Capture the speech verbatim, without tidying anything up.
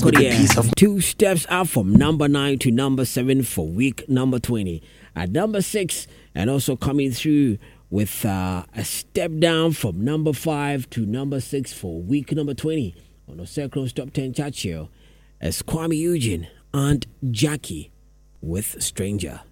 with a piece of two steps up from number nine to number seven for week number twenty. At number six, and also coming through with uh, a step down from number five to number six for week number twenty on the Circle's Top ten chart show, as Kwame Eugene and Jackie with Stranger.